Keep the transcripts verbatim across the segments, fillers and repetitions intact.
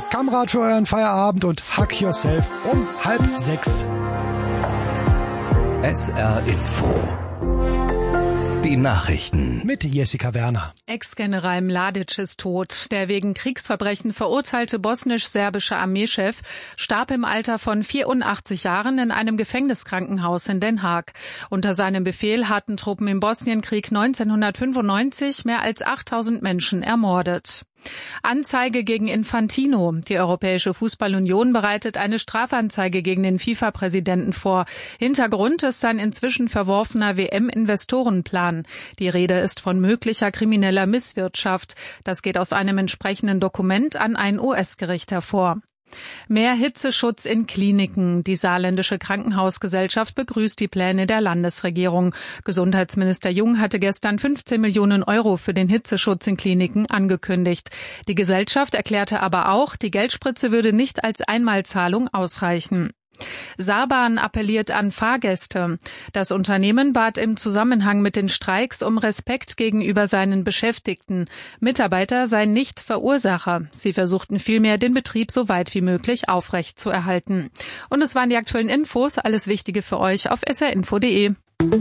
Kamerad für euren Feierabend und Hack Yourself um halb sechs. S R Info. Die Nachrichten mit Jessica Werner. Ex-General Mladic ist tot. Der wegen Kriegsverbrechen verurteilte bosnisch-serbische Armeechef starb im Alter von vierundachtzig Jahren in einem Gefängniskrankenhaus in Den Haag. Unter seinem Befehl hatten Truppen im Bosnienkrieg neunzehnhundertfünfundneunzig mehr als achttausend Menschen ermordet. Anzeige gegen Infantino. Die Europäische Fußballunion bereitet eine Strafanzeige gegen den FIFA-Präsidenten vor. Hintergrund ist sein inzwischen verworfener W M-Investorenplan. Die Rede ist von möglicher krimineller Misswirtschaft. Das geht aus einem entsprechenden Dokument an ein U S-Gericht hervor. Mehr Hitzeschutz in Kliniken. Die Saarländische Krankenhausgesellschaft begrüßt die Pläne der Landesregierung. Gesundheitsminister Jung hatte gestern fünfzehn Millionen Euro für den Hitzeschutz in Kliniken angekündigt. Die Gesellschaft erklärte aber auch, die Geldspritze würde nicht als Einmalzahlung ausreichen. Saarbahn appelliert an Fahrgäste. Das Unternehmen bat im Zusammenhang mit den Streiks um Respekt gegenüber seinen Beschäftigten. Mitarbeiter seien nicht Verursacher. Sie versuchten vielmehr, den Betrieb so weit wie möglich aufrechtzuerhalten. Und es waren die aktuellen Infos. Alles Wichtige für euch auf s r info punkt d e.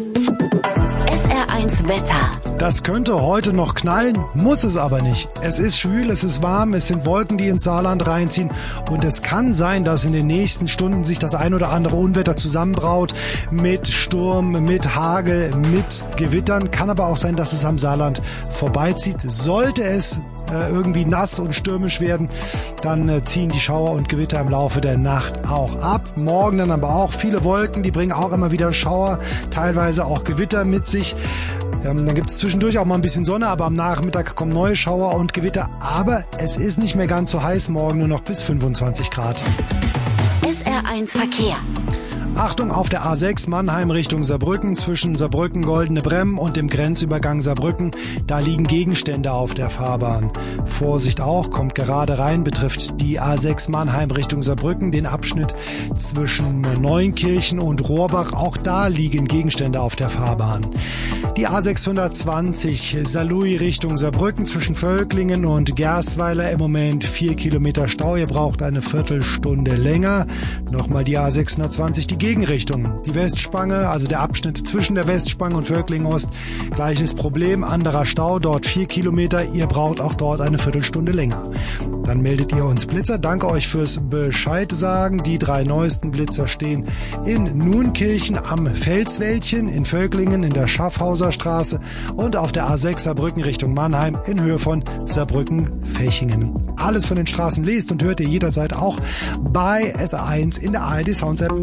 S R eins Wetter. Das könnte heute noch knallen, muss es aber nicht. Es ist schwül, es ist warm, es sind Wolken, die ins Saarland reinziehen und es kann sein, dass in den nächsten Stunden sich das ein oder andere Unwetter zusammenbraut mit Sturm, mit Hagel, mit Gewittern. Kann aber auch sein, dass es am Saarland vorbeizieht. Sollte es äh, irgendwie nass und stürmisch werden, dann äh, ziehen die Schauer und Gewitter im Laufe der Nacht auch ab. Morgen dann aber auch viele Wolken, die bringen auch immer wieder Schauer, teilweise auch Gewitter mit sich. Ähm, dann gibt es zwischendurch auch mal ein bisschen Sonne, aber am Nachmittag kommen neue Schauer und Gewitter. Aber es ist nicht mehr ganz so heiß, morgen nur noch bis fünfundzwanzig Grad. S R eins Verkehr. Achtung auf der A sechs Mannheim Richtung Saarbrücken zwischen Saarbrücken Goldene Bremm und dem Grenzübergang Saarbrücken. Da liegen Gegenstände auf der Fahrbahn. Vorsicht auch, kommt gerade rein, betrifft die A sechs Mannheim Richtung Saarbrücken, den Abschnitt zwischen Neunkirchen und Rohrbach. Auch da liegen Gegenstände auf der Fahrbahn. Die A sechshundertzwanzig Saarlouis Richtung Saarbrücken zwischen Völklingen und Gersweiler im Moment vier Kilometer Stau. Ihr braucht eine Viertelstunde länger. Nochmal die A sechshundertzwanzig, die Gegenrichtung. Die Westspange, also der Abschnitt zwischen der Westspange und Völklingen Ost, gleiches Problem, anderer Stau, dort vier Kilometer. Ihr braucht auch dort eine Viertelstunde länger. Dann meldet ihr uns Blitzer. Danke euch fürs Bescheid sagen. Die drei neuesten Blitzer stehen in Nuenkirchen am Felswäldchen, in Völklingen, in der Schaffhauser Straße und auf der A sechs Saarbrücken Richtung Mannheim in Höhe von Saarbrücken-Fechingen. Alles von den Straßen lest und hört ihr jederzeit auch bei S R eins in der A R D Sounds App.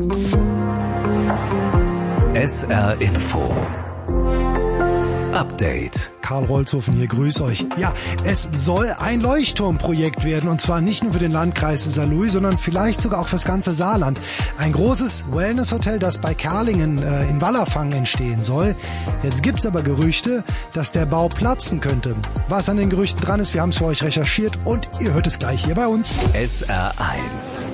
S R Info Update. Karl Rolzhofen hier, grüß euch. Ja, es soll ein Leuchtturmprojekt werden und zwar nicht nur für den Landkreis Saarlouis, sondern vielleicht sogar auch fürs ganze Saarland. Ein großes Wellnesshotel, das bei Kerlingen äh, in Wallerfangen entstehen soll. Jetzt gibt's aber Gerüchte, dass der Bau platzen könnte. Was an den Gerüchten dran ist, wir haben es für euch recherchiert und ihr hört es gleich hier bei uns. S R eins